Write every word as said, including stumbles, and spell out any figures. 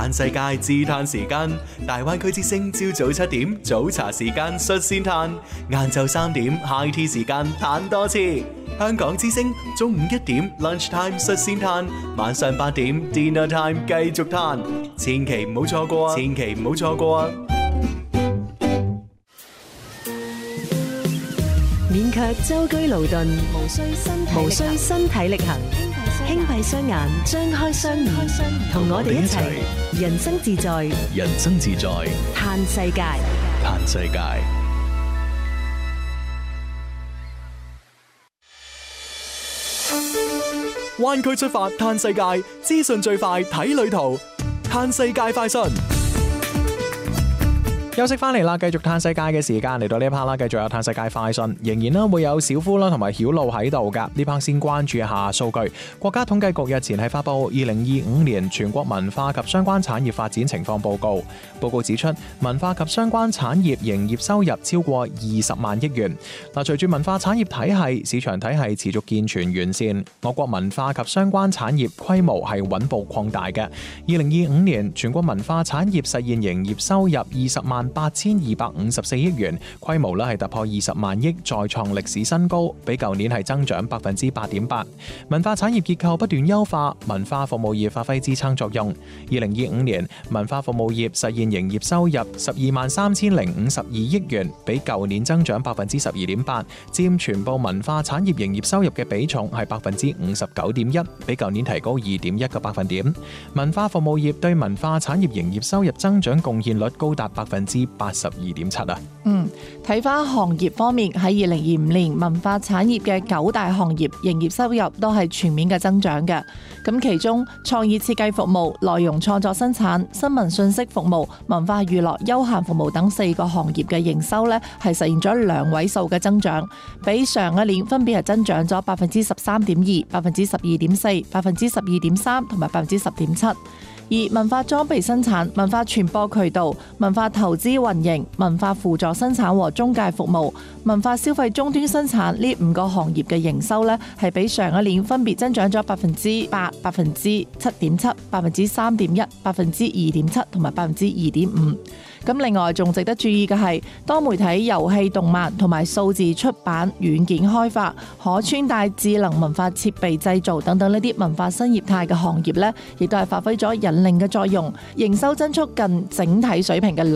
嘆世界自嘆時間，大灣區之聲朝早七點早茶時間率先嘆，晏晝三點 high tea 時間嘆多次。香港之聲中午一點 lunch time 率先嘆，晚上八點 dinner time 繼續嘆，千祈唔好錯過啊！千祈唔好錯過啊！ 免卻舟車勞頓，無需身體無需身體力行，輕閉雙眼，張開雙耳，同我哋一齊人生自在， 人生自在， 嘆世界， 嘆世界。灣區出發嘆世界，資訊最快睇旅途，嘆世界快訊。 休息翻嚟啦，繼續嘆世界嘅時間嚟到呢一 part 啦，繼續有嘆世界快訊，仍然啦會有小夫啦同埋曉露喺度噶。呢 part 先關注一下數據，國家統計局日前係發布二零二五年全國文化及相關產業發展情況報告。報告指出，文化及相關產業營業收入超過二十萬億元。嗱，隨住文化產業體系、市場體系持續健全完善，我國文化及相關產業規模係穩步擴大嘅。二零二五年全國文化產業實現營業收入二十萬八千二百五十四億元，規模咧係突破二十萬億，再創歷史新高，比舊年係增長百分之八點八。文化產業結構不斷優化，文化服務業發揮支撐作用。二零二五年文化服務業實現營業收入十二萬三千零五十二億元，比舊年增長百分之十二點八，佔全部文化產業營業收入嘅比重係百分之五十九點一，比舊年提高二點一個百分點。文化服務業對文化產業營業收入增長貢獻率高達百分之八十二點七啊！ 嗯，睇翻行業方面，喺二零二五年文化產業嘅九大行業營業收入都係全面嘅增長嘅。咁其中創意設計服務、內容創作生產、新聞信息服務、文化娛樂、休閒服務等四個行業嘅營收呢係實現咗兩位數嘅增長，比上一年分別係增長咗百分之十三點二、百分之十二點四、百分之十二點三同埋百分之十點七。而文化裝備生產、文化傳播渠道、文化投資運營、文化輔助生產和中介服務、文化消費終端生產呢五個行業嘅營收呢，係比上一年分別增長咗百分之八、百分之七點七、百分之三點一、百分之二點七同埋百分之二點五。咁另外仲值得注意嘅係，多媒體、遊戲、動漫同埋數字出版、軟件開發、可穿戴智能文化設備製造等等呢啲文化新業態嘅行業呢，亦都係發揮咗引領嘅作用，營收增速近整體水平嘅